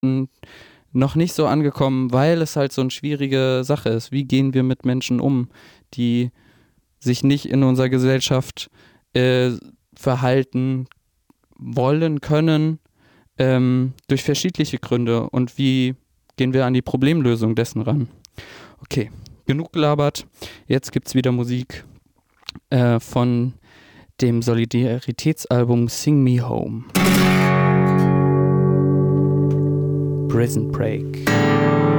noch nicht so angekommen, weil es halt so eine schwierige Sache ist. Wie gehen wir mit Menschen um, die sich nicht in unserer Gesellschaft verhalten wollen, können, durch verschiedene Gründe, und wie gehen wir an die Problemlösung dessen ran? Okay, genug gelabert. Jetzt gibt's wieder Musik von dem Solidaritätsalbum Sing Me Home. Prison Break.